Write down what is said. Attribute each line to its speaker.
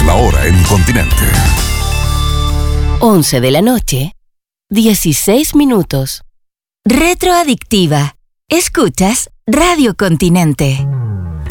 Speaker 1: la hora en Continente.
Speaker 2: 11 de la noche, 16 minutos. Retroadictiva. Escuchas Radio Continente.